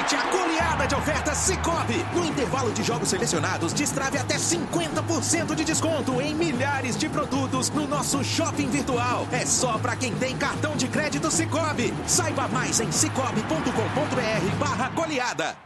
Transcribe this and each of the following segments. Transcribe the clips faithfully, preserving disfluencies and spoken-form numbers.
Aproveite a goleada de ofertas Sicoob. No intervalo de jogos selecionados, destrave até cinquenta por cento de desconto em milhares de produtos no nosso shopping virtual. É só para quem tem cartão de crédito Sicoob. Saiba mais em cicobi ponto com ponto br barra goleada.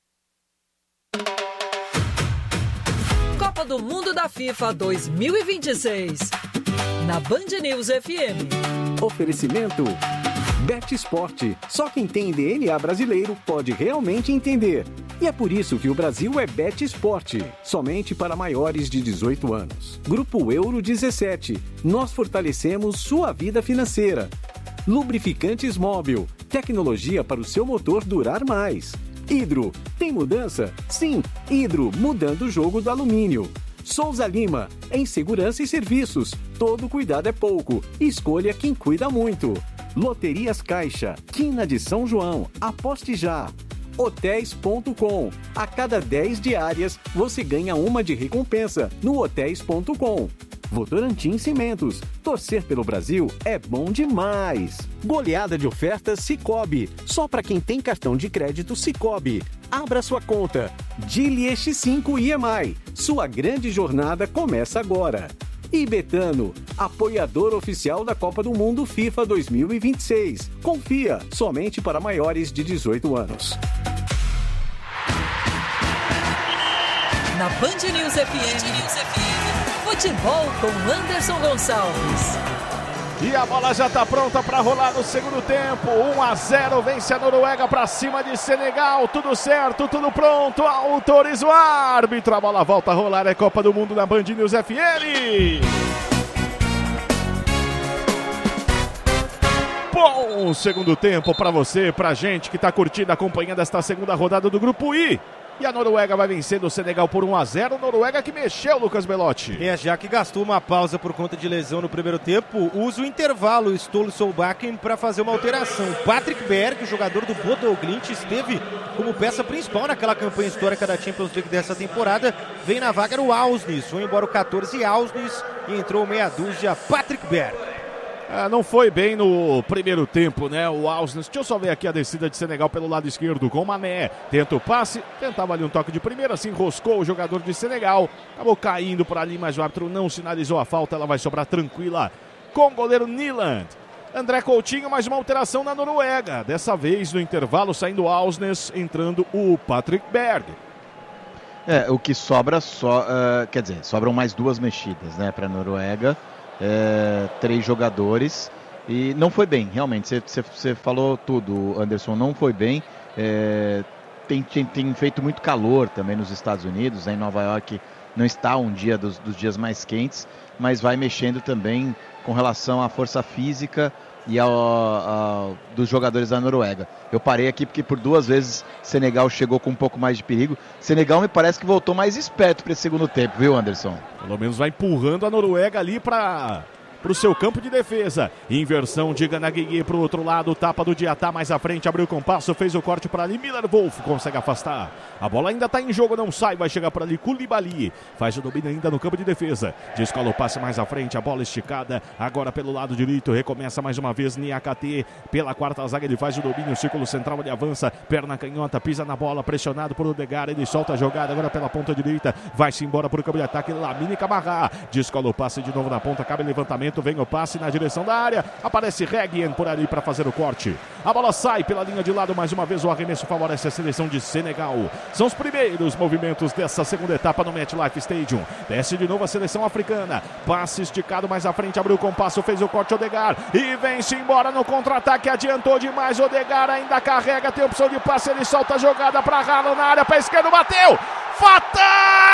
Copa do Mundo da FIFA dois mil e vinte e seis. Na Band News F M. Oferecimento Bet Sport. Só quem tem D N A brasileiro pode realmente entender. E é por isso que o Brasil é Bet Sport. Somente para maiores de dezoito anos. Grupo Euro dezessete. Nós fortalecemos sua vida financeira. Lubrificantes Móbil. Tecnologia para o seu motor durar mais. Hidro. Tem mudança? Sim. Hidro, mudando o jogo do alumínio. Souza Lima. Em segurança e serviços. Todo cuidado é pouco. Escolha quem cuida muito. Loterias Caixa. Quina de São João. Aposte já. hotéis ponto com. A cada dez diárias, você ganha uma de recompensa no hotéis ponto com. Votorantim Cimentos. Torcer pelo Brasil é bom demais. Goleada de ofertas Sicoob. Só para quem tem cartão de crédito Sicoob. Abra sua conta. Dili X cinco I M I. Sua grande jornada começa agora. E Betano, apoiador oficial da Copa do Mundo FIFA dois mil e vinte e seis. Confia, somente para maiores de dezoito anos. Na Band News F M. Futebol com Anderson Gonçalves. E a bola já está pronta para rolar no segundo tempo. um a zero, vence a Noruega para cima de Senegal. Tudo certo, tudo pronto. Autoriza o árbitro. A bola volta a rolar. É Copa do Mundo na Band News F M. Bom segundo tempo para você, para gente que está curtindo, acompanhando esta segunda rodada do Grupo I. E a Noruega vai vencendo o Senegal por um a zero. Noruega que mexeu, Lucas Belotti. É, já que gastou uma pausa por conta de lesão no primeiro tempo, usa o intervalo Ståle Solbakken para fazer uma alteração. Patrick Berg, o jogador do Bodø Glimt, esteve como peça principal naquela campanha histórica da Champions League dessa temporada. Vem na vaga o Ausnes. Foi embora o catorze Ausnes e entrou meia dúzia Patrick Berg. Ah, não foi bem no primeiro tempo, né? O Ausnes. Deixa eu só ver aqui a descida de Senegal pelo lado esquerdo com o Mané. Tenta o passe, tentava ali um toque de primeira, se enroscou o jogador de Senegal. Acabou caindo por ali, mas o árbitro não sinalizou a falta. Ela vai sobrar tranquila com o goleiro Nyland. André Coutinho, mais uma alteração na Noruega. Dessa vez no intervalo, saindo o Ausnes, entrando o Patrick Berg. É, o que sobra só, uh, quer dizer, sobram mais duas mexidas, né, para a Noruega. É, três jogadores e não foi bem, realmente, você falou tudo, Anderson, não foi bem. É, tem, tem, tem feito muito calor também nos Estados Unidos, né, em Nova York não está um dia dos, dos dias mais quentes, mas vai mexendo também com relação à força física e ao, ao, dos jogadores da Noruega. Eu parei aqui porque por duas vezes Senegal chegou com um pouco mais de perigo. Senegal me parece que voltou mais esperto para esse segundo tempo, viu, Anderson? Pelo menos vai empurrando a Noruega ali para o seu campo de defesa. Inversão de Ganaguier para o outro lado, tapa do Diatá mais à frente, abriu o compasso, fez o corte para ali, Miller Wolf consegue afastar. A bola ainda está em jogo, não sai, vai chegar por ali Koulibaly, faz o domínio ainda no campo de defesa. Descola o passe mais à frente, a bola esticada, agora pelo lado direito, recomeça mais uma vez Niakate, pela quarta zaga ele faz o domínio, círculo central, ele avança, perna canhota, pisa na bola, pressionado por Odegaard, ele solta a jogada agora pela ponta direita, vai-se embora para o campo de ataque, Lamine Camara, descola o passe de novo na ponta, cabe levantamento, vem o passe na direção da área, aparece Regien por ali para fazer o corte. A bola sai pela linha de lado, mais uma vez o arremesso favorece a seleção de Senegal. São os primeiros movimentos dessa segunda etapa no MetLife Stadium. Desce de novo a seleção africana, passe esticado mais à frente, abriu o compasso, fez o corte Odegaard e vem-se embora no contra-ataque, adiantou demais, Odegaard ainda carrega, tem opção de passe, ele solta a jogada para Haaland na área, para a esquerda, bateu! Fatal!